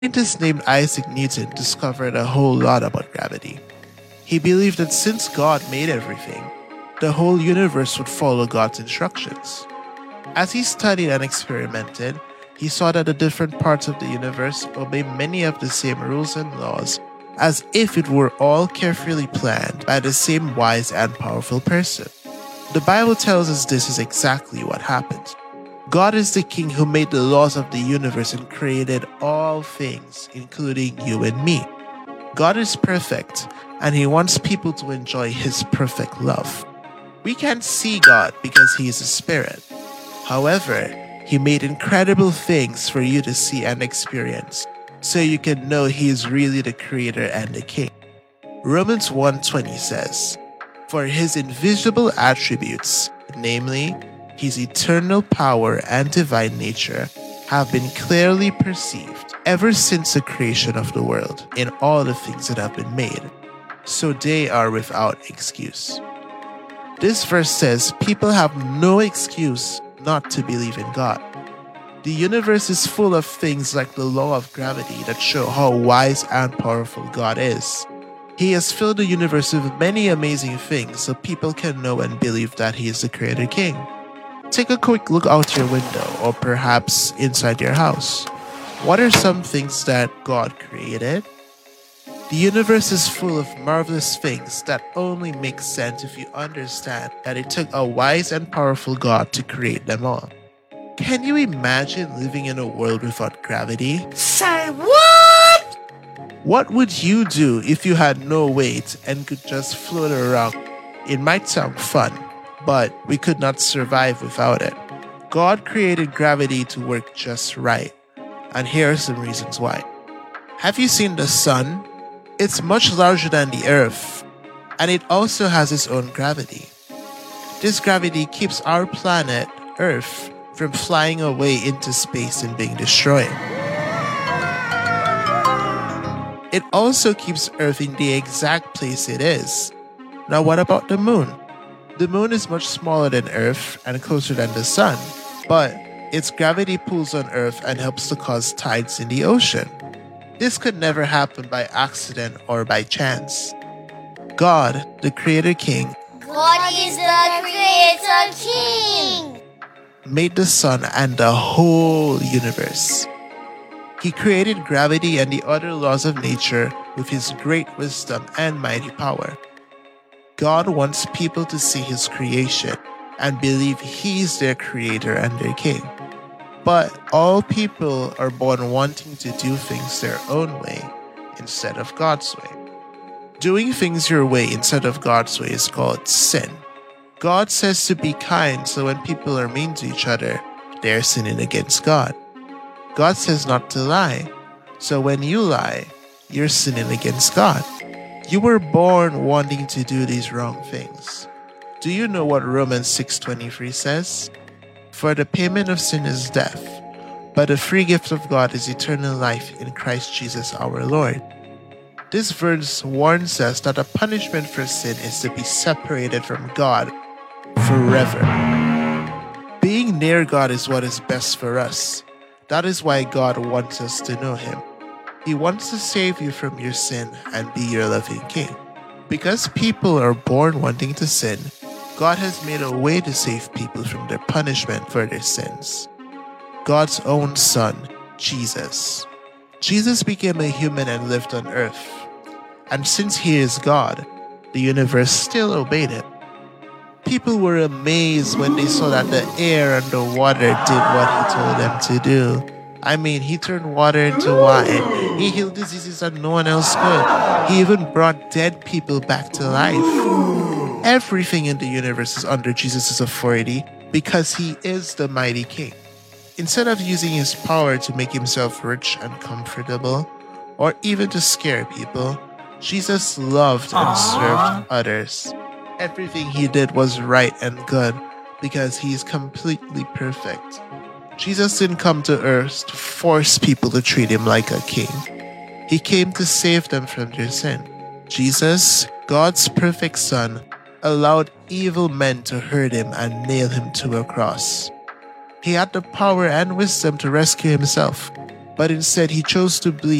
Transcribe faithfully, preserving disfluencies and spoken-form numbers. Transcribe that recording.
Scientist named Isaac Newton discovered a whole lot about gravity. He believed that since God made everything, the whole universe would follow God's instructions. As he studied and experimented, he saw that the different parts of the universe obey many of the same rules and laws, as if it were all carefully planned by the same wise and powerful person. The Bible tells us this is exactly what happened. God is the King who made the laws of the universe and created all things, including you and me. God is perfect, and He wants people to enjoy His perfect love. We can't see God because He is a spirit. However, He made incredible things for you to see and experience, so you can know He is really the Creator and the King. Romans one twenty says, "For His invisible attributes, namely, His eternal power and divine nature, have been clearly perceived ever since the creation of the world in all the things that have been made, so they are without excuse." This verse says people have no excuse not to believe in God. The universe is full of things like the law of gravity that show how wise and powerful God is. He has filled the universe with many amazing things so people can know and believe that He is the Creator King. Take a quick look out your window or perhaps inside your house. What are some things that God created? The universe is full of marvelous things that only make sense if you understand that it took a wise and powerful God to create them all. Can you imagine living in a world without gravity? Say what? What would you do if you had no weight and could just float around? It might sound fun, but we could not survive without it. God created gravity to work just right, and here are some reasons why. Have you seen the sun? It's much larger than the earth, and it also has its own gravity. This gravity keeps our planet, Earth, from flying away into space and being destroyed. It also keeps Earth in the exact place it is. Now what about the moon? The moon is much smaller than Earth and closer than the sun, but its gravity pulls on Earth and helps to cause tides in the ocean. This could never happen by accident or by chance. God, the Creator King, God is the Creator King, made the sun and the whole universe. He created gravity and the other laws of nature with His great wisdom and mighty power. God wants people to see His creation and believe He is their Creator and their King. But all people are born wanting to do things their own way instead of God's way. Doing things your way instead of God's way is called sin. God says to be kind, so when people are mean to each other, they are sinning against God. God says not to lie, so when you lie, you're sinning against God. You were born wanting to do these wrong things. Do you know what Romans six twenty-three says? "For the payment of sin is death, but the free gift of God is eternal life in Christ Jesus our Lord." This verse warns us that the punishment for sin is to be separated from God forever. Being near God is what is best for us. That is why God wants us to know Him. He wants to save you from your sin and be your loving King. Because people are born wanting to sin, God has made a way to save people from their punishment for their sins. God's own Son, Jesus. Jesus became a human and lived on earth. And since He is God, the universe still obeyed Him. People were amazed when they saw that the air and the water did what He told them to do. I mean, He turned water into wine. He healed diseases that no one else could. He even brought dead people back to life. Everything in the universe is under Jesus' authority because He is the mighty King. Instead of using His power to make Himself rich and comfortable, or even to scare people, Jesus loved and served others. Everything He did was right and good because He is completely perfect. Jesus didn't come to earth to force people to treat Him like a king. He came to save them from their sin. Jesus, God's perfect Son, allowed evil men to hurt Him and nail Him to a cross. He had the power and wisdom to rescue Himself, but instead he chose to bleed